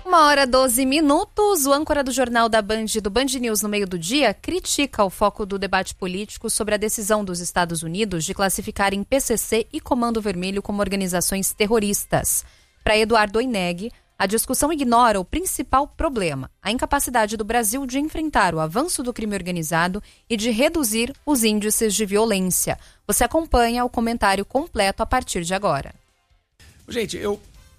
1h12. O âncora do Jornal da Band, do Band News no meio do dia, critica o foco do debate político sobre a decisão dos Estados Unidos de classificarem PCC e Comando Vermelho como organizações terroristas. Para Eduardo Oineg, a discussão ignora o principal problema, a incapacidade do Brasil de enfrentar o avanço do crime organizado e de reduzir os índices de violência. Você acompanha o comentário completo a partir de agora. Gente, eu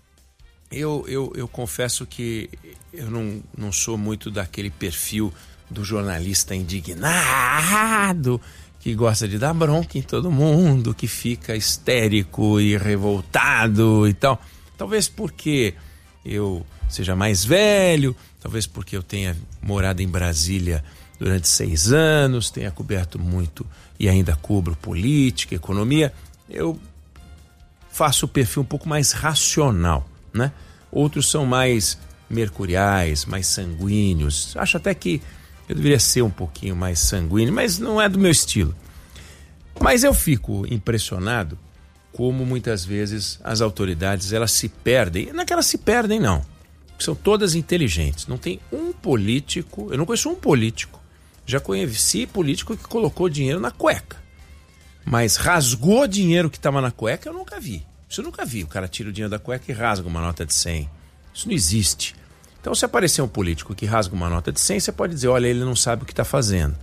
confesso que eu não sou muito daquele perfil do jornalista indignado, que gosta de dar bronca em todo mundo, que fica histérico e revoltado e tal. Talvez porque eu seja mais velho, talvez porque eu tenha morado em Brasília durante 6 anos, tenha coberto muito e ainda cubro política, economia. Eu faço o perfil um pouco mais racional, né? Outros são mais mercuriais, mais sanguíneos. Acho até que eu deveria ser um pouquinho mais sanguíneo, mas não é do meu estilo. Mas eu fico impressionado como muitas vezes as autoridades elas se perdem. Não é que elas se perdem, não. São todas inteligentes. Não tem um político, eu não conheço um político, já conheci político que colocou dinheiro na cueca. Mas rasgou dinheiro que estava na cueca, eu nunca vi. Isso eu nunca vi. O cara tira o dinheiro da cueca e rasga uma nota de 100. Isso não existe. Então, se aparecer um político que rasga uma nota de 100, você pode dizer, olha, ele não sabe o que está fazendo.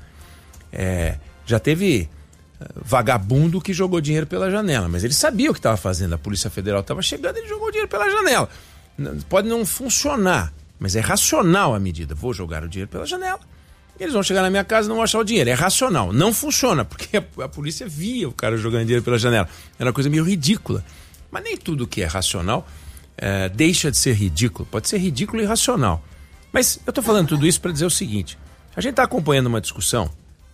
Já teve vagabundo que jogou dinheiro pela janela, mas ele sabia o que estava fazendo. A Polícia Federal estava chegando e ele jogou dinheiro pela janela. Pode não funcionar, mas é racional a medida. Vou jogar o dinheiro pela janela. Eles vão chegar na minha casa e não vão achar o dinheiro. É racional. Não funciona, porque a polícia via o cara jogando dinheiro pela janela. Era uma coisa meio ridícula. Mas nem tudo que é racional deixa de ser ridículo. Pode ser ridículo e irracional. Mas eu estou falando tudo isso para dizer o seguinte. A gente está acompanhando uma discussão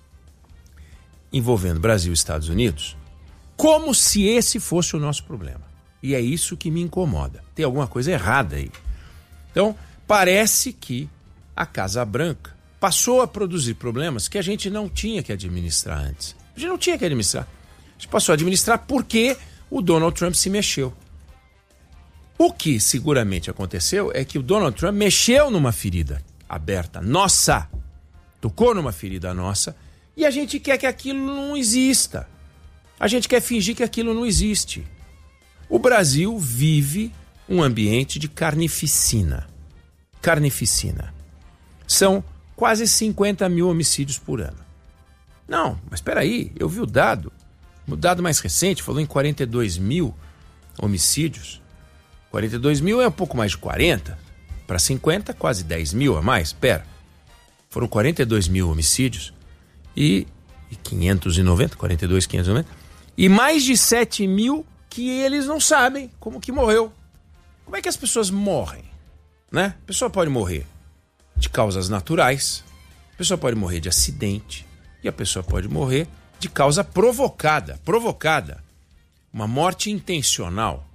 envolvendo Brasil e Estados Unidos como se esse fosse o nosso problema. E é isso que me incomoda. Tem alguma coisa errada aí. Então, parece que a Casa Branca passou a produzir problemas que a gente não tinha que administrar antes. A gente não tinha que administrar. A gente passou a administrar porque o Donald Trump se mexeu. O que seguramente aconteceu é que o Donald Trump mexeu numa ferida aberta nossa, tocou numa ferida nossa, e a gente quer que aquilo não exista. A gente quer fingir que aquilo não existe. O Brasil vive um ambiente de carnificina. Carnificina. São quase 50 mil homicídios por ano. Não, mas espera aí, eu vi o dado mais recente, falou em 42 mil homicídios. 42 mil é um pouco mais de 40, para 50, quase 10 mil a mais, foram 42 mil homicídios e 590, 42, 590, e mais de 7 mil que eles não sabem como que morreu. Como é que as pessoas morrem, né? A pessoa pode morrer de causas naturais, a pessoa pode morrer de acidente e a pessoa pode morrer de causa provocada. Uma morte intencional.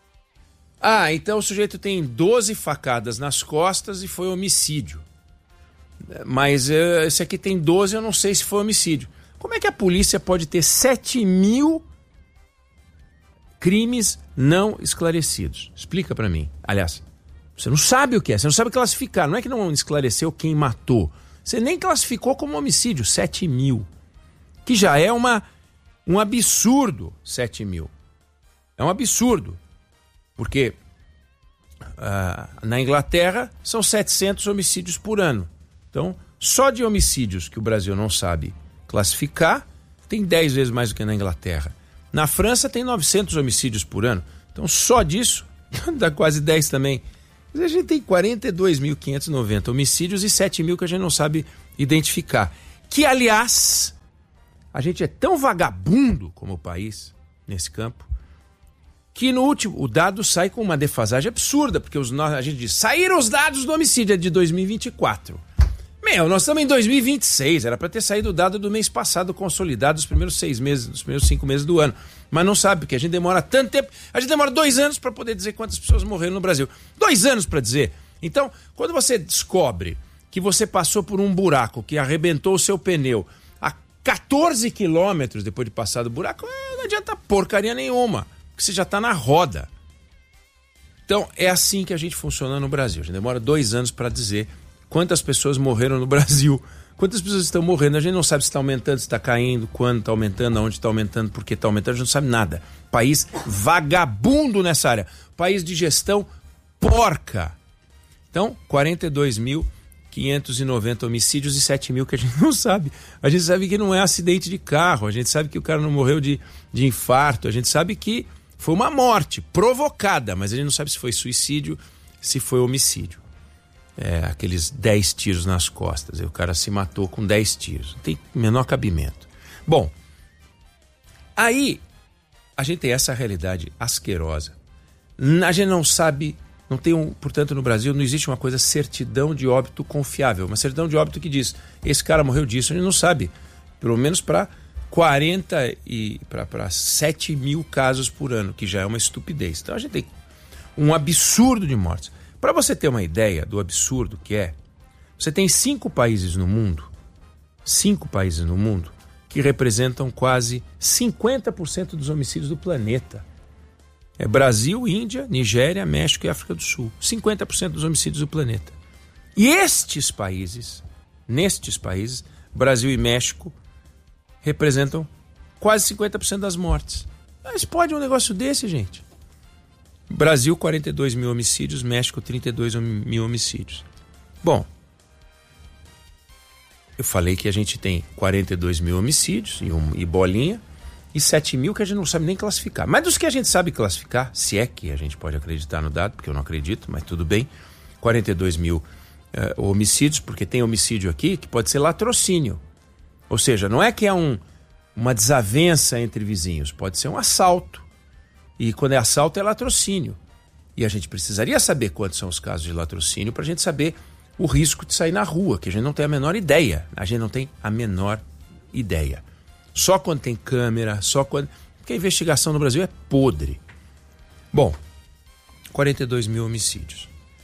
Então o sujeito tem 12 facadas nas costas e foi homicídio. Mas esse aqui tem 12, eu não sei se foi homicídio. Como é que a polícia pode ter 7 mil crimes não esclarecidos? Explica pra mim. Aliás, você não sabe o que é, você não sabe classificar. Não é que não esclareceu quem matou. Você nem classificou como homicídio, 7 mil. Que já é um absurdo, 7 mil. É um absurdo. Porque na Inglaterra são 700 homicídios por ano. Então, só de homicídios que o Brasil não sabe classificar, tem 10 vezes mais do que na Inglaterra. Na França tem 900 homicídios por ano. Então, só disso dá quase 10 também. Mas a gente tem 42.590 homicídios e 7 mil que a gente não sabe identificar. Que, aliás, a gente é tão vagabundo como país nesse campo, que no último, o dado sai com uma defasagem absurda, porque a gente diz, saíram os dados do homicídio de 2024. Nós estamos em 2026, era para ter saído o dado do mês passado consolidado, dos primeiros 6 meses, dos primeiros 5 meses do ano. Mas não sabe, porque a gente demora tanto tempo, a gente demora 2 anos para poder dizer quantas pessoas morreram no Brasil. 2 anos para dizer. Então, quando você descobre que você passou por um buraco que arrebentou o seu pneu a 14 quilômetros depois de passar do buraco, não adianta porcaria nenhuma, porque você já está na roda. Então, é assim que a gente funciona no Brasil. A gente demora 2 anos para dizer quantas pessoas morreram no Brasil. Quantas pessoas estão morrendo? A gente não sabe se está aumentando, se está caindo, quando está aumentando, aonde está aumentando, por que está aumentando. A gente não sabe nada. País vagabundo nessa área. País de gestão porca. Então, 42.590 homicídios e 7 mil que a gente não sabe. A gente sabe que não é acidente de carro. A gente sabe que o cara não morreu de infarto. A gente sabe que foi uma morte provocada, mas a gente não sabe se foi suicídio, se foi homicídio. Aqueles 10 tiros nas costas. Aí o cara se matou com 10 tiros. Não tem menor cabimento. Bom, aí a gente tem essa realidade asquerosa. A gente não sabe, portanto, no Brasil não existe uma coisa certidão de óbito confiável. Uma certidão de óbito que diz, esse cara morreu disso. A gente não sabe. Pelo menos para 7 mil casos por ano, que já é uma estupidez. Então a gente tem um absurdo de mortes. Para você ter uma ideia do absurdo que é, você tem 5 países no mundo que representam quase 50% dos homicídios do planeta. É Brasil, Índia, Nigéria, México e África do Sul. 50% dos homicídios do planeta. E nestes países, Brasil e México representam quase 50% das mortes. Mas pode um negócio desse, gente? Brasil, 42 mil homicídios, México, 32 mil homicídios. Bom, eu falei que a gente tem 42 mil homicídios e bolinha, e 7 mil que a gente não sabe nem classificar. Mas dos que a gente sabe classificar, se é que a gente pode acreditar no dado, porque eu não acredito, mas tudo bem, 42 mil homicídios, porque tem homicídio aqui que pode ser latrocínio. Ou seja, não é que é uma desavença entre vizinhos, pode ser um assalto. E quando é assalto é latrocínio. E a gente precisaria saber quantos são os casos de latrocínio para a gente saber o risco de sair na rua, que a gente não tem a menor ideia. Só quando tem câmera, porque a investigação no Brasil é podre. Bom, 42 mil homicídios.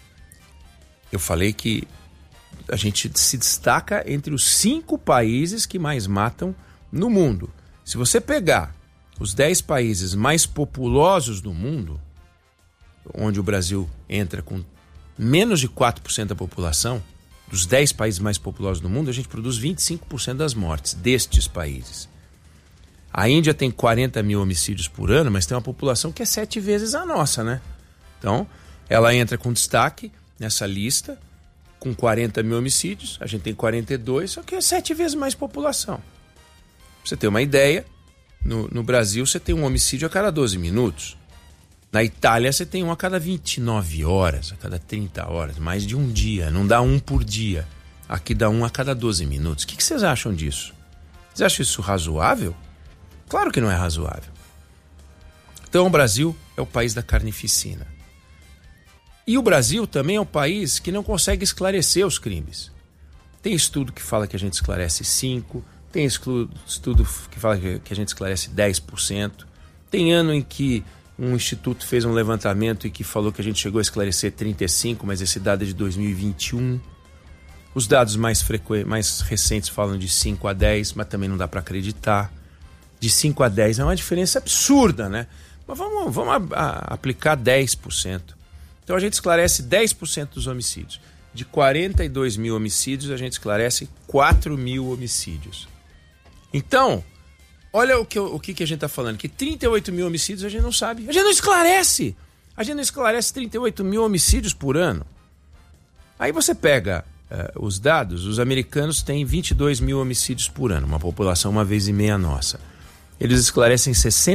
Eu falei que a gente se destaca entre os 5 países que mais matam no mundo. Se você pegar os 10 países mais populosos do mundo, onde o Brasil entra com menos de 4% da população, dos 10 países mais populosos do mundo, a gente produz 25% das mortes destes países. A Índia tem 40 mil homicídios por ano, mas tem uma população que é 7 vezes a nossa, né? Então, ela entra com destaque nessa lista, com 40 mil homicídios, a gente tem 42, só que é 7 vezes mais população. Pra você ter uma ideia, no Brasil você tem um homicídio a cada 12 minutos. Na Itália você tem um a cada 29 horas, a cada 30 horas, mais de um dia, não dá um por dia. Aqui dá um a cada 12 minutos. O que vocês acham disso? Vocês acham isso razoável? Claro que não é razoável. Então o Brasil é o país da carnificina. E o Brasil também é um país que não consegue esclarecer os crimes. Tem estudo que fala que a gente esclarece 5%, tem estudo que fala que a gente esclarece 10%. Tem ano em que um instituto fez um levantamento e que falou que a gente chegou a esclarecer 35%, mas esse dado é de 2021. Os dados mais recentes falam de 5 a 10, mas também não dá para acreditar. De 5 a 10 é uma diferença absurda, né? Mas vamos aplicar 10%. Então a gente esclarece 10% dos homicídios. De 42 mil homicídios, a gente esclarece 4 mil homicídios. Então, olha o que a gente está falando, que 38 mil homicídios a gente não sabe. A gente não esclarece! A gente não esclarece 38 mil homicídios por ano. Aí você pega os dados, os americanos têm 22 mil homicídios por ano, uma população 1,5 vezes nossa. Eles esclarecem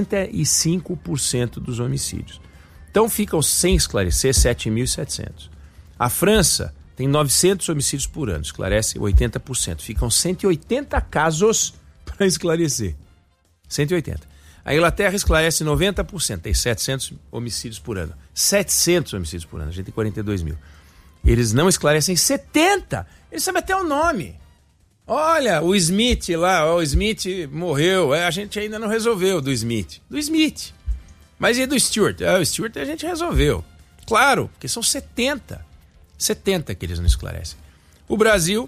65% dos homicídios. Então ficam sem esclarecer 7.700. A França tem 900 homicídios por ano, esclarece 80%. Ficam 180 casos para esclarecer. 180. A Inglaterra esclarece 90%, tem 700 homicídios por ano. 700 homicídios por ano, a gente tem 42 mil. Eles não esclarecem 70. Eles sabem até o nome. Olha, o Smith lá, o Smith morreu. A gente ainda não resolveu do Smith. Do Smith. Mas e do Stewart? O Stewart a gente resolveu. Claro, porque são 70. 70 que eles não esclarecem. O Brasil,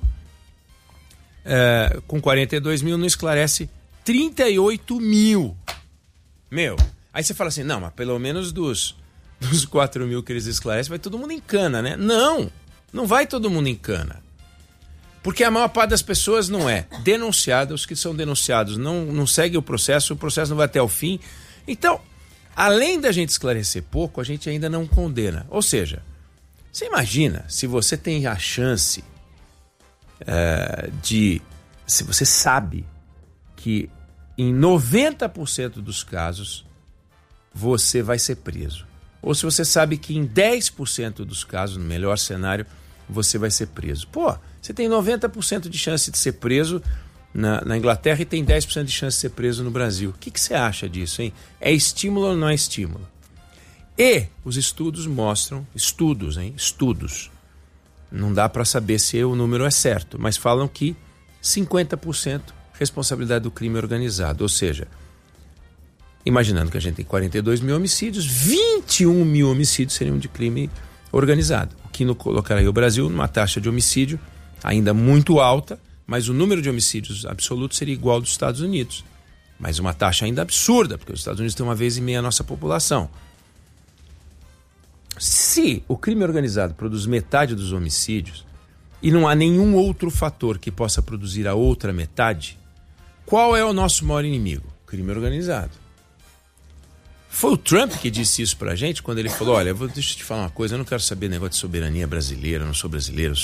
com 42 mil, não esclarece 38 mil. Meu, aí você fala assim, não, mas pelo menos dos dos 4 mil que eles esclarecem, vai todo mundo em cana, né? Não vai todo mundo em cana. Porque a maior parte das pessoas não é denunciada, os que são denunciados não seguem o processo não vai até o fim. Então, além da gente esclarecer pouco, a gente ainda não condena. Ou seja, você imagina se você tem a chance se você sabe que em 90% dos casos você vai ser preso. Ou se você sabe que em 10% dos casos, no melhor cenário, você vai ser preso. Pô, você tem 90% de chance de ser preso na Inglaterra e tem 10% de chance de ser preso no Brasil. O que você acha disso, hein? É estímulo ou não é estímulo? E os estudos mostram, estudos, não dá para saber se o número é certo, mas falam que 50% responsabilidade do crime organizado, ou seja, imaginando que a gente tem 42 mil homicídios, 21 mil homicídios seriam de crime organizado, o que colocaria o Brasil numa taxa de homicídio ainda muito alta, mas o número de homicídios absoluto seria igual ao dos Estados Unidos, mas uma taxa ainda absurda, porque os Estados Unidos têm 1,5 vezes a nossa população. Se o crime organizado produz metade dos homicídios e não há nenhum outro fator que possa produzir a outra metade, qual é o nosso maior inimigo? Crime organizado. Foi o Trump que disse isso pra gente quando ele falou, olha, deixa eu te falar uma coisa, eu não quero saber negócio de soberania brasileira, eu não sou brasileiro,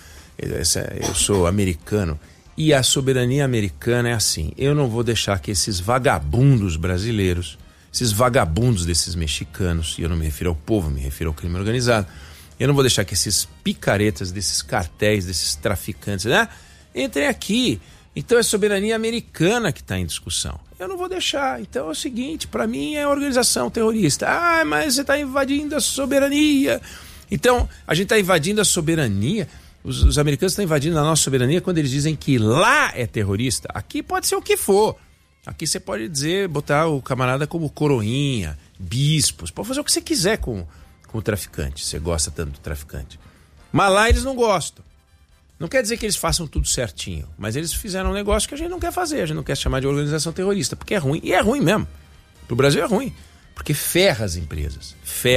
eu sou americano. E a soberania americana é assim, eu não vou deixar que esses vagabundos brasileiros, esses vagabundos desses mexicanos, e eu não me refiro ao povo, me refiro ao crime organizado, eu não vou deixar que esses picaretas desses cartéis, desses traficantes, né, entrem aqui. Então é soberania americana que está em discussão. Eu não vou deixar. Então é o seguinte, para mim é organização terrorista. Ah, mas você está invadindo a soberania. Então, a gente está invadindo a soberania. Os americanos estão invadindo a nossa soberania quando eles dizem que lá é terrorista. Aqui pode ser o que for. Aqui você pode botar o camarada como coroinha, bispos. Pode fazer o que você quiser com o traficante. Você gosta tanto do traficante. Mas lá eles não gostam. Não quer dizer que eles façam tudo certinho, mas eles fizeram um negócio que a gente não quer fazer, a gente não quer chamar de organização terrorista, porque é ruim, e é ruim mesmo. Pro Brasil é ruim, porque ferra as empresas.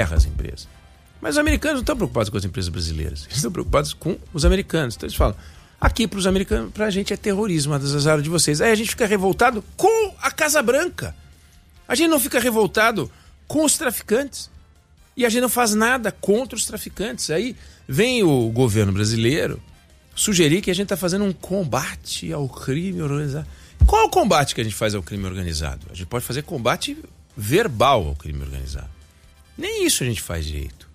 Mas os americanos não estão preocupados com as empresas brasileiras, eles estão preocupados com os americanos. Então eles falam, aqui pros americanos, pra gente é terrorismo, azar de vocês. Aí a gente fica revoltado com a Casa Branca. A gente não fica revoltado com os traficantes. E a gente não faz nada contra os traficantes. Aí vem o governo brasileiro sugerir que a gente está fazendo um combate ao crime organizado. Qual é o combate que a gente faz ao crime organizado? A gente pode fazer combate verbal ao crime organizado. Nem isso a gente faz direito.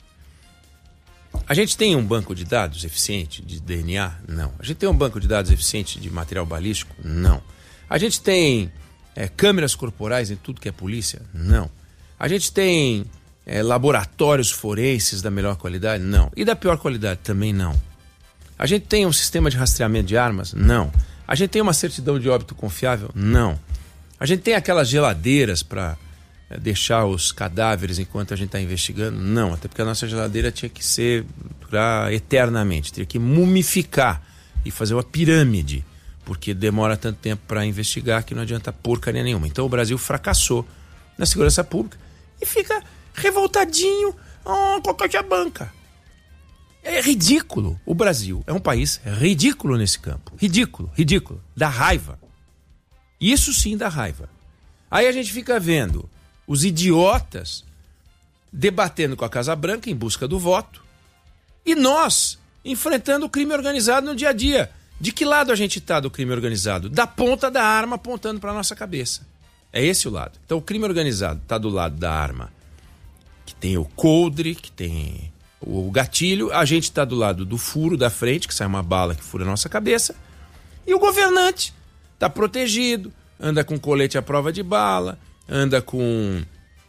A gente tem um banco de dados eficiente de DNA? Não. A gente tem um banco de dados eficiente de material balístico? Não. A gente tem câmeras corporais em tudo que é polícia? Não. A gente tem laboratórios forenses da melhor qualidade? Não. E da pior qualidade? Também não. A gente tem um sistema de rastreamento de armas? Não. A gente tem uma certidão de óbito confiável? Não. A gente tem aquelas geladeiras para deixar os cadáveres enquanto a gente está investigando? Não. Até porque a nossa geladeira tinha que durar eternamente. Teria que mumificar e fazer uma pirâmide, porque demora tanto tempo para investigar que não adianta porcaria nenhuma. Então o Brasil fracassou na segurança pública e fica revoltadinho com a Caixa Banca. É ridículo. O Brasil é um país ridículo nesse campo. Ridículo. Dá raiva. Isso sim dá raiva. Aí a gente fica vendo os idiotas debatendo com a Casa Branca em busca do voto e nós enfrentando o crime organizado no dia a dia. De que lado a gente está do crime organizado? Da ponta da arma apontando para a nossa cabeça. É esse o lado. Então o crime organizado está do lado da arma, que tem o coldre, que tem o gatilho, a gente está do lado do furo da frente, que sai uma bala que fura a nossa cabeça, e o governante está protegido, anda com colete à prova de bala, anda com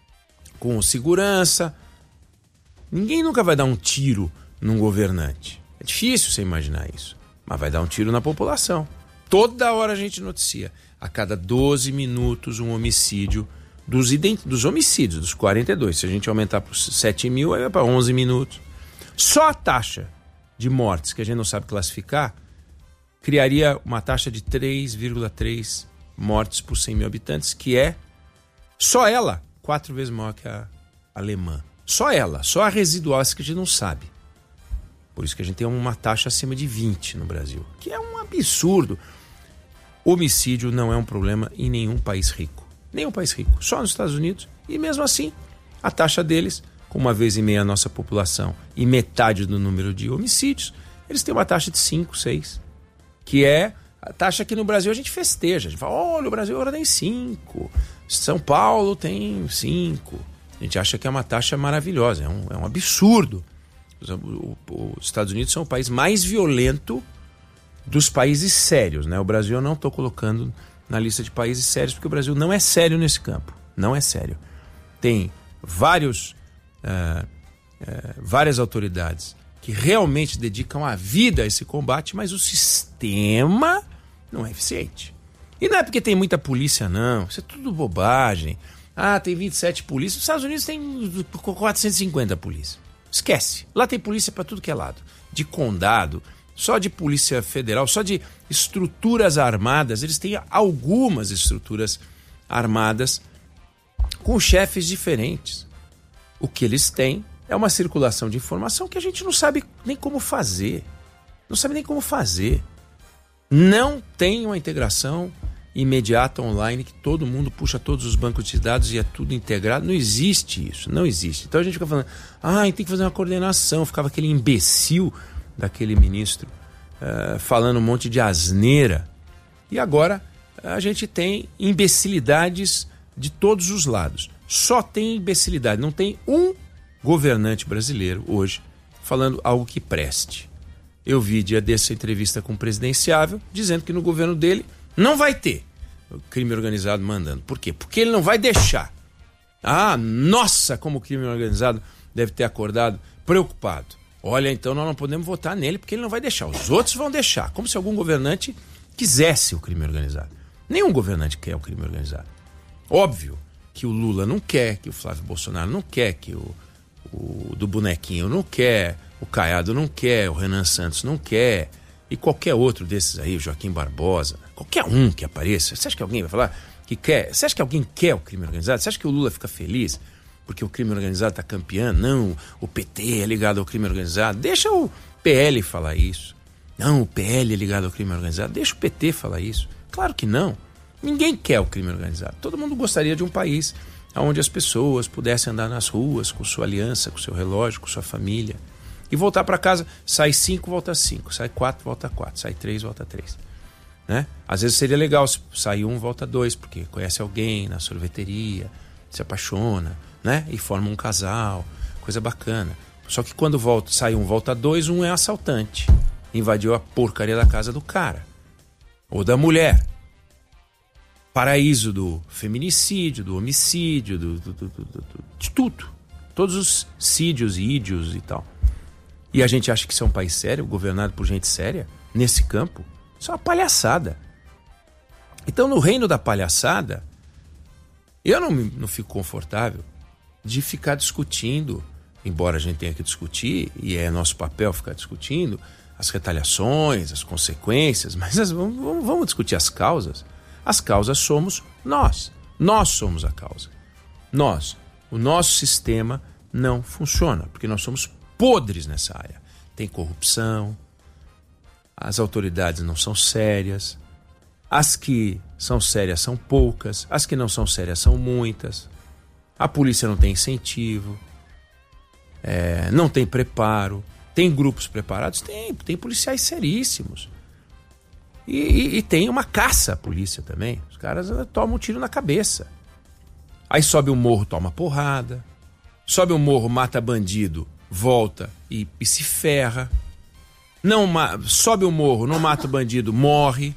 segurança. Ninguém nunca vai dar um tiro num governante. É difícil você imaginar isso, mas vai dar um tiro na população. Toda hora a gente noticia, a cada 12 minutos um homicídio dos homicídios, dos 42. Se a gente aumentar para 7 mil, aí vai para 11 minutos. Só a taxa de mortes, que a gente não sabe classificar, criaria uma taxa de 3,3 mortes por 100 mil habitantes, que é, só ela, 4 vezes maior que a alemã. Só ela, só a residual, essa que a gente não sabe. Por isso que a gente tem uma taxa acima de 20 no Brasil, que é um absurdo. Homicídio não é um problema em nenhum país rico. Nenhum país rico, só nos Estados Unidos. E mesmo assim, a taxa deles, com 1,5 a nossa população e metade do número de homicídios, eles têm uma taxa de 5, 6. Que é a taxa que no Brasil a gente festeja. A gente fala, olha, o Brasil agora tem 5. São Paulo tem 5. A gente acha que é uma taxa maravilhosa. É um absurdo. Os Estados Unidos são o país mais violento dos países sérios, né? O Brasil eu não estou colocando na lista de países sérios, porque o Brasil não é sério nesse campo. Não é sério. Tem várias autoridades que realmente dedicam a vida a esse combate, mas o sistema não é eficiente. E não é porque tem muita polícia, não. Isso é tudo bobagem. Tem 27 polícias. Os Estados Unidos tem 450 polícias. Esquece. Lá tem polícia para tudo que é lado. De condado, só de polícia federal, só de estruturas armadas. Eles têm algumas estruturas armadas com chefes diferentes. O que eles têm é uma circulação de informação que a gente não sabe nem como fazer. Não sabe nem como fazer. Não tem uma integração imediata online que todo mundo puxa todos os bancos de dados e é tudo integrado. Não existe isso, não existe. Então a gente fica falando, tem que fazer uma coordenação. Ficava aquele imbecil daquele ministro falando um monte de asneira. E agora a gente tem imbecilidades de todos os lados. Só tem imbecilidade, não tem um governante brasileiro hoje falando algo que preste. Eu vi dia dessa entrevista com o presidenciável dizendo que no governo dele não vai ter o crime organizado mandando. Por quê? Porque ele não vai deixar. Nossa, como o crime organizado deve ter acordado preocupado. Olha, então nós não podemos votar nele porque ele não vai deixar. Os outros vão deixar. Como se algum governante quisesse o crime organizado. Nenhum governante quer o crime organizado. Óbvio que o Lula não quer, que o Flávio Bolsonaro não quer, que o do bonequinho não quer, o Caiado não quer, o Renan Santos não quer, e qualquer outro desses aí, o Joaquim Barbosa, qualquer um que apareça. Você acha que alguém vai falar que quer? Você acha que alguém quer o crime organizado? Você acha que o Lula fica feliz porque o crime organizado está campeando? Não, o PT é ligado ao crime organizado. Deixa o PL falar isso. Não, o PL é ligado ao crime organizado. Deixa o PT falar isso. Claro que não. Ninguém quer o crime organizado. Todo mundo gostaria de um país onde as pessoas pudessem andar nas ruas com sua aliança, com seu relógio, com sua família. E voltar para casa, sai 5, volta 5. Sai 4, volta 4. Sai 3, volta 3. Né? Às vezes seria legal se sair 1, volta 2, porque conhece alguém na sorveteria, se apaixona, né? E forma um casal, coisa bacana. Só que quando sai 1, volta 2, um é assaltante. Invadiu a porcaria da casa do cara. Ou da mulher. Paraíso do feminicídio, do homicídio, de tudo. Todos os sídios e ídios e tal. E a gente acha que isso é um país sério, governado por gente séria, nesse campo? Isso é uma palhaçada. Então, no reino da palhaçada, eu não fico confortável de ficar discutindo, embora a gente tenha que discutir, e é nosso papel ficar discutindo, as retaliações, as consequências, mas vamos discutir as causas. As causas somos nós. Nós somos a causa. O nosso sistema não funciona, porque nós somos podres nessa área. Tem corrupção, as autoridades não são sérias, as que são sérias são poucas, as que não são sérias são muitas, a polícia não tem incentivo, não tem preparo, tem grupos preparados? Tem policiais seríssimos. E tem uma caça à polícia também. Os caras tomam um tiro na cabeça. Aí sobe um morro, toma porrada. Sobe um morro, mata bandido, volta e se ferra. Sobe um morro, não mata o bandido, morre.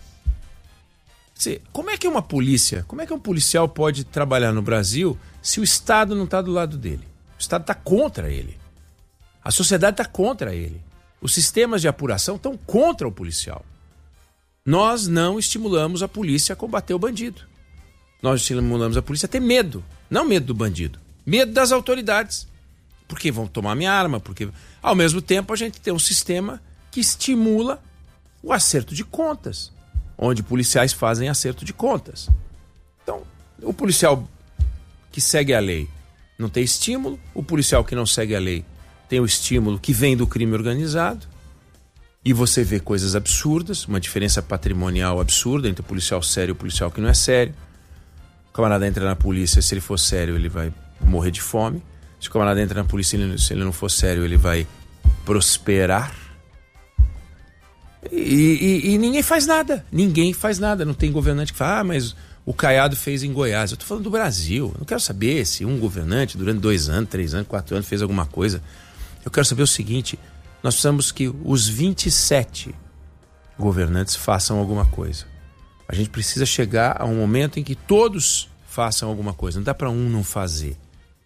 Como é que um policial pode trabalhar no Brasil se o Estado não está do lado dele? O Estado está contra ele. A sociedade está contra ele. Os sistemas de apuração estão contra o policial. Nós não estimulamos a polícia a combater o bandido. Nós estimulamos a polícia a ter medo. Não medo do bandido. Medo das autoridades. Porque vão tomar minha arma. Porque, ao mesmo tempo, a gente tem um sistema que estimula o acerto de contas. Onde policiais fazem acerto de contas. Então, o policial que segue a lei não tem estímulo. O policial que não segue a lei tem o estímulo que vem do crime organizado. E você vê coisas absurdas, uma diferença patrimonial absurda entre o policial sério e o policial que não é sério. O camarada entra na polícia, se ele for sério, ele vai morrer de fome. Se o camarada entra na polícia, se ele não for sério, ele vai prosperar. E ninguém faz nada. Ninguém faz nada. Não tem governante que fala, mas o Caiado fez em Goiás. Eu estou falando do Brasil. Eu não quero saber se um governante durante 2 anos, 3 anos, 4 anos fez alguma coisa. Eu quero saber o seguinte: nós precisamos que os 27 governantes façam alguma coisa. A gente precisa chegar a um momento em que todos façam alguma coisa. Não dá para um não fazer.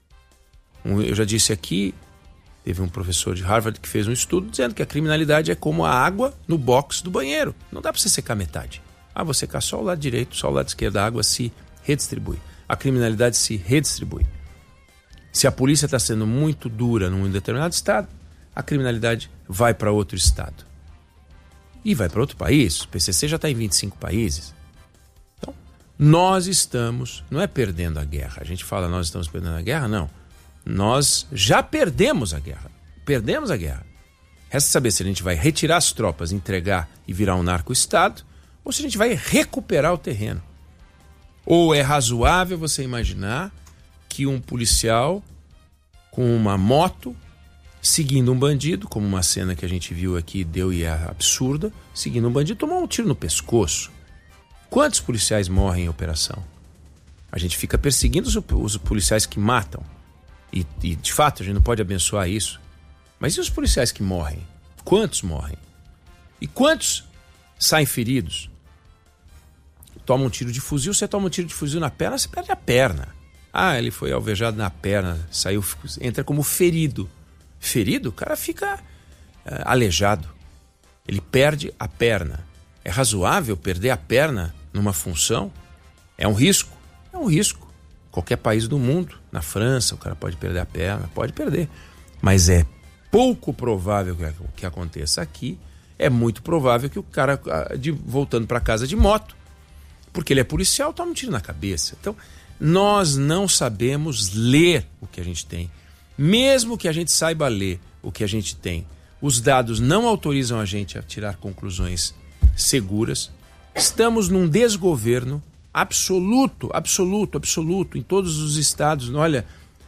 Eu já disse aqui, teve um professor de Harvard que fez um estudo dizendo que a criminalidade é como a água no box do banheiro. Não dá para você secar metade. Você secar só o lado direito, só o lado esquerdo, a água se redistribui. A criminalidade se redistribui. Se a polícia está sendo muito dura num determinado estado, a criminalidade vai para outro estado. E vai para outro país. O PCC já está em 25 países. Então, nós estamos, não é perdendo a guerra. A gente fala nós estamos perdendo a guerra, não. Nós já perdemos a guerra. Perdemos a guerra. Resta saber se a gente vai retirar as tropas, entregar e virar um narco-estado, ou se a gente vai recuperar o terreno. Ou é razoável você imaginar que um policial com uma moto seguindo um bandido, como uma cena que a gente viu aqui, deu e é absurda, seguindo um bandido, tomou um tiro no pescoço. Quantos policiais morrem em operação? A gente fica perseguindo os policiais que matam. E de fato a gente não pode abençoar isso. Mas e os policiais que morrem? Quantos morrem? E quantos saem feridos? Toma um tiro de fuzil, você toma um tiro de fuzil na perna, você perde a perna. Ele foi alvejado na perna, saiu, entra como ferido. Ferido, o cara fica aleijado. Ele perde a perna. É razoável perder a perna numa função? É um risco? É um risco. Qualquer país do mundo, na França, o cara pode perder a perna, pode perder. Mas é pouco provável que aconteça aqui. É muito provável que o cara, voltando para casa de moto, porque ele é policial, toma um tiro na cabeça. Então, nós não sabemos ler o que a gente tem. Mesmo que a gente saiba ler o que a gente tem, os dados não autorizam a gente a tirar conclusões seguras. Estamos num desgoverno absoluto em todos os estados. Olha,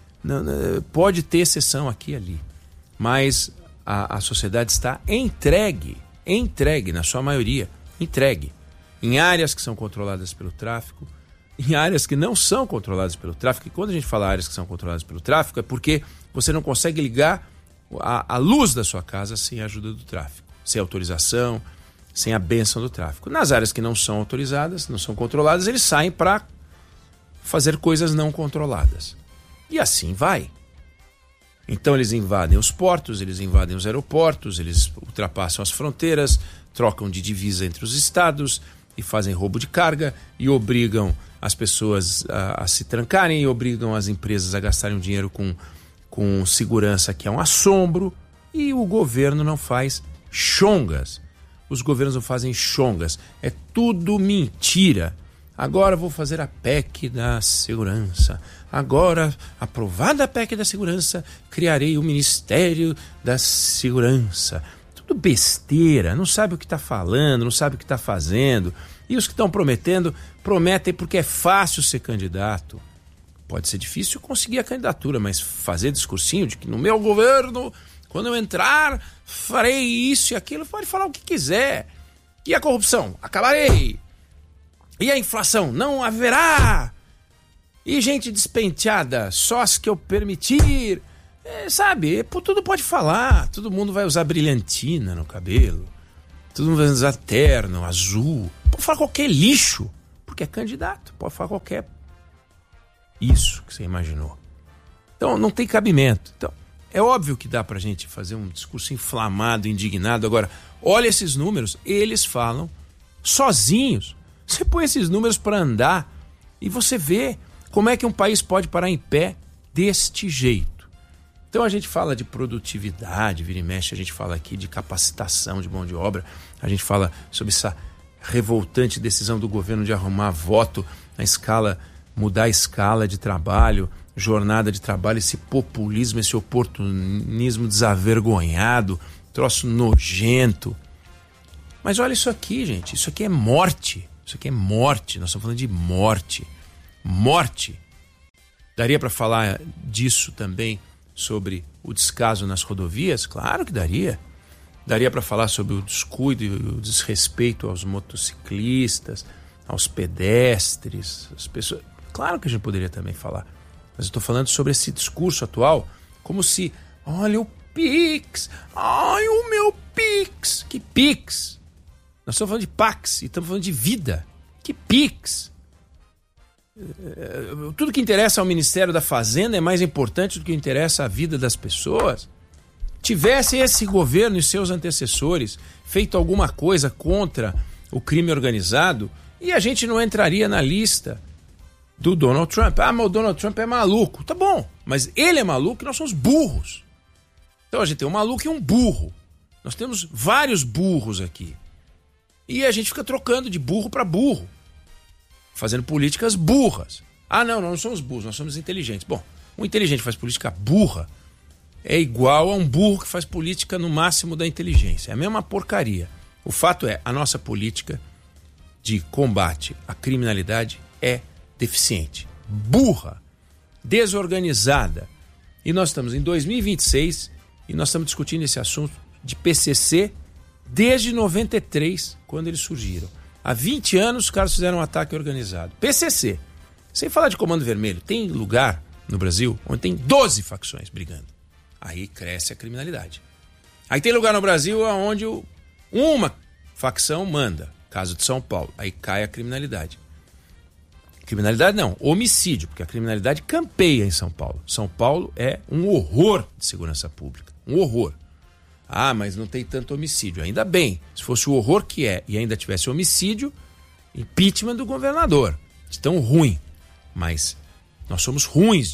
pode ter exceção aqui e ali, mas a sociedade está entregue na sua maioria, entregue em áreas que são controladas pelo tráfico, em áreas que não são controladas pelo tráfico. E quando a gente fala áreas que são controladas pelo tráfico, é porque você não consegue ligar a luz da sua casa sem a ajuda do tráfico, sem autorização, sem a bênção do tráfico. Nas áreas que não são autorizadas, não são controladas, eles saem para fazer coisas não controladas. E assim vai. Então eles invadem os portos, eles invadem os aeroportos, eles ultrapassam as fronteiras, trocam de divisa entre os estados e fazem roubo de carga e obrigam as pessoas a se trancarem e obrigam as empresas a gastarem dinheiro com segurança, que é um assombro, e o governo não faz chongas. Os governos não fazem chongas. É tudo mentira. Agora vou fazer a PEC da segurança. Agora, aprovada a PEC da segurança, criarei o Ministério da Segurança. Tudo besteira, não sabe o que está falando, não sabe o que está fazendo. E os que estão prometendo, prometem porque é fácil ser candidato. Pode ser difícil conseguir a candidatura, mas fazer discursinho de que no meu governo, quando eu entrar, farei isso e aquilo, pode falar o que quiser. E a corrupção? Acabarei. E a inflação? Não haverá. E gente despenteada? Só as que eu permitir. Sabe, tudo pode falar. Todo mundo vai usar brilhantina no cabelo. Todo mundo vai usar terno, azul. Pode falar qualquer lixo, porque é candidato. Pode falar qualquer isso que você imaginou. Então não tem cabimento. Então, é óbvio que dá pra gente fazer um discurso inflamado, indignado. Agora, olha esses números, eles falam sozinhos. Você põe esses números para andar e você vê como é que um país pode parar em pé deste jeito. Então a gente fala de produtividade, vira e mexe, a gente fala aqui de capacitação de mão de obra, a gente fala sobre essa revoltante decisão do governo de arrumar voto na escala, mudar a escala de trabalho, jornada de trabalho, esse populismo, esse oportunismo desavergonhado, troço nojento. Mas olha isso aqui, gente, isso aqui é morte. Isso aqui é morte, nós estamos falando de morte. Morte. Daria para falar disso também sobre o descaso nas rodovias? Claro que daria. Daria para falar sobre o descuido e o desrespeito aos motociclistas, aos pedestres, às pessoas. Claro que a gente poderia também falar. Mas eu estou falando sobre esse discurso atual, como se, olha o Pix, ai o meu Pix. Que Pix? Nós estamos falando de Pax e estamos falando de vida. Que Pix? Tudo que interessa ao Ministério da Fazenda é mais importante do que interessa à vida das pessoas. Tivesse esse governo e seus antecessores feito alguma coisa contra o crime organizado, e a gente não entraria na lista do Donald Trump. Ah, mas o Donald Trump é maluco. Tá bom, mas ele é maluco e nós somos burros. Então a gente tem um maluco e um burro. Nós temos vários burros aqui. E a gente fica trocando de burro para burro, fazendo políticas burras. Ah, não, nós não somos burros, nós somos inteligentes. Bom, um inteligente que faz política burra é igual a um burro que faz política no máximo da inteligência. É a mesma porcaria. O fato é, a nossa política de combate à criminalidade é deficiente, burra, desorganizada. E nós estamos em 2026 e nós estamos discutindo esse assunto de PCC desde 93, quando eles surgiram. Há 20 anos os caras fizeram um ataque organizado. PCC. Sem falar de Comando Vermelho, tem lugar no Brasil onde tem 12 facções brigando. Aí cresce a criminalidade. Aí tem lugar no Brasil onde uma facção manda. Caso de São Paulo. Aí cai a criminalidade. Criminalidade não, homicídio, porque a criminalidade campeia em São Paulo. São Paulo é um horror de segurança pública. Um horror. Ah, mas não tem tanto homicídio. Ainda bem. Se fosse o horror que é e ainda tivesse homicídio, impeachment do governador. De tão ruim. Mas nós somos ruins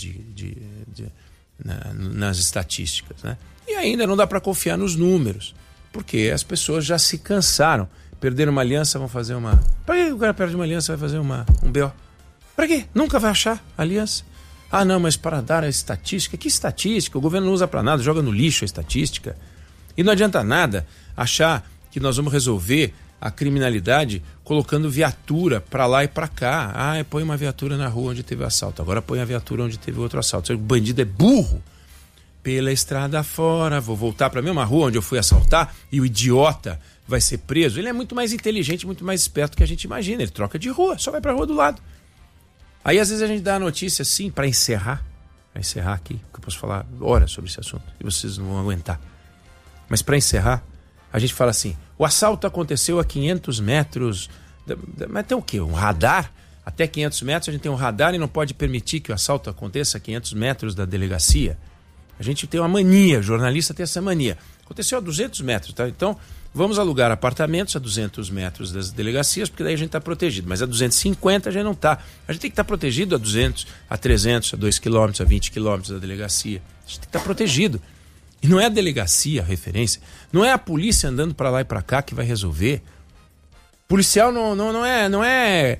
nas estatísticas, né? E ainda não dá para confiar nos números, porque as pessoas já se cansaram. Perderam uma aliança, vão fazer uma... Para que o cara perde uma aliança vai fazer um BO? Para quê? Nunca vai achar aliança. Ah, não, mas para dar a estatística. Que estatística? O governo não usa para nada, joga no lixo a estatística. E não adianta nada achar que nós vamos resolver a criminalidade colocando viatura para lá e para cá. Ah, põe uma viatura na rua onde teve assalto, agora põe a viatura onde teve outro assalto. O bandido é burro. Pela estrada fora, vou voltar para a mesma rua onde eu fui assaltar e o idiota vai ser preso. Ele é muito mais inteligente, muito mais esperto que a gente imagina. Ele troca de rua, só vai para a rua do lado. Aí às vezes a gente dá a notícia assim, para encerrar aqui, porque eu posso falar horas sobre esse assunto e vocês não vão aguentar. Mas para encerrar, a gente fala assim, o assalto aconteceu a 500 metros, mas tem o quê? Um radar? Até 500 metros a gente tem um radar e não pode permitir que o assalto aconteça a 500 metros da delegacia. A gente tem uma mania, jornalista tem essa mania. Aconteceu a 200 metros, tá? Então, vamos alugar apartamentos a 200 metros das delegacias, porque daí a gente está protegido. Mas a 250 a gente não está. A gente tem que estar protegido a 200, a 300, a 2 quilômetros, a 20 quilômetros da delegacia. A gente tem que estar protegido. E não é a delegacia a referência, não é a polícia andando para lá e para cá que vai resolver. Policial não é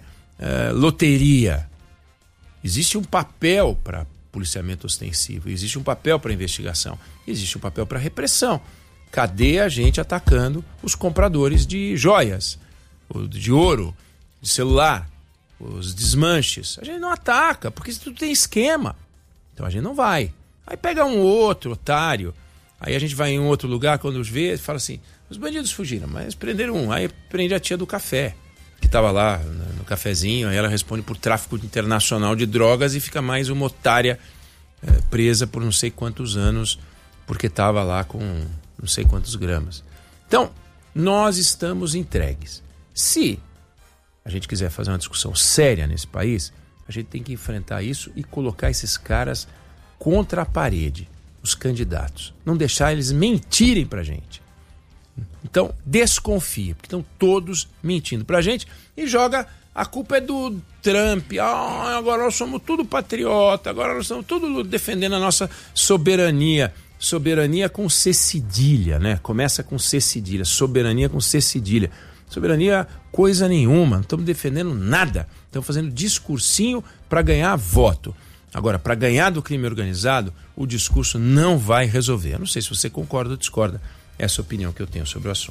loteria. Existe um papel para policiamento ostensivo, existe um papel para investigação, existe um papel para repressão. Cadê a gente atacando os compradores de joias, de ouro, de celular, os desmanches? A gente não ataca, porque isso tudo tem esquema. Então a gente não vai. Aí pega um outro otário. Aí a gente vai em outro lugar, quando vê, fala assim, os bandidos fugiram, mas prenderam um. Aí prende a tia do café, que estava lá no cafezinho, aí ela responde por tráfico internacional de drogas e fica mais uma otária presa por não sei quantos anos, porque estava lá com não sei quantos gramas. Então, nós estamos entregues. Se a gente quiser fazer uma discussão séria nesse país, a gente tem que enfrentar isso e colocar esses caras contra a parede, os candidatos. Não deixar eles mentirem pra gente. Então, desconfia, porque estão todos mentindo pra gente e joga, a culpa é do Trump. Agora nós somos tudo patriota, agora nós estamos tudo defendendo a nossa soberania. Soberania com C cedilha, né? Começa com C cedilha, soberania com C cedilha. Soberania coisa nenhuma, não estamos defendendo nada. Estamos fazendo discursinho para ganhar voto. Agora, para ganhar do crime organizado, o discurso não vai resolver. Eu não sei se você concorda ou discorda. Essa é a opinião que eu tenho sobre o assunto.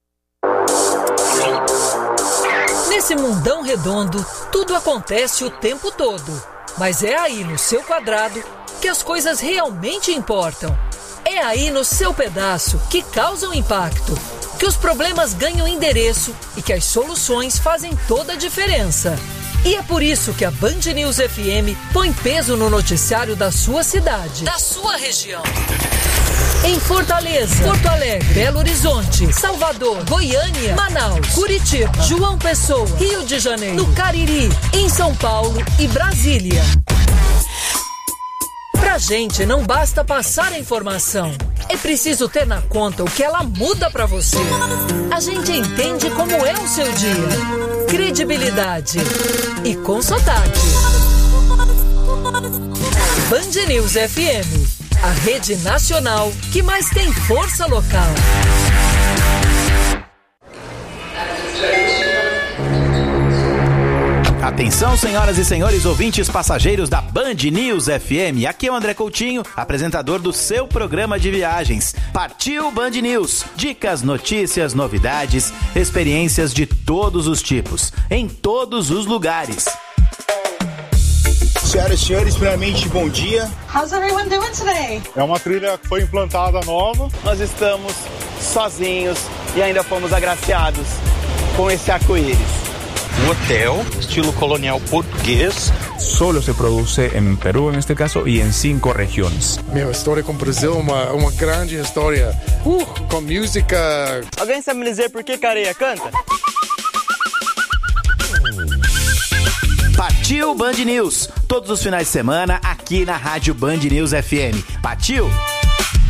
Nesse mundão redondo, tudo acontece o tempo todo. Mas é aí no seu quadrado que as coisas realmente importam. É aí no seu pedaço que causam impacto, que os problemas ganham endereço e que as soluções fazem toda a diferença. E é por isso que a Band News FM põe peso no noticiário da sua cidade, da sua região. Em Fortaleza, Porto Alegre, Belo Horizonte, Salvador, Goiânia, Manaus, Curitiba, João Pessoa, Rio de Janeiro, no Cariri, em São Paulo e Brasília. Pra gente não basta passar a informação, é preciso ter na conta o que ela muda pra você. A gente entende como é o seu dia. Credibilidade e com sotaque. Band News FM, a rede nacional que mais tem força local. Atenção, senhoras e senhores ouvintes passageiros da Band News FM. Aqui é o André Coutinho, apresentador do seu programa de viagens. Partiu Band News. Dicas, notícias, novidades, experiências de todos os tipos, em todos os lugares. Senhoras e senhores, primeiramente, bom dia. How's everyone doing today? É uma trilha que foi implantada nova. Nós estamos sozinhos e ainda fomos agraciados com esse arco-íris. Um hotel, estilo colonial português. Solo se produce en Perú, en este caso, y en 5 regiones. Meu, a história com o Brasil é uma grande história. Com música. Alguém sabe me dizer por que Careia canta? Partiu Band News. Todos os finais de semana aqui na Rádio Band News FM. Partiu!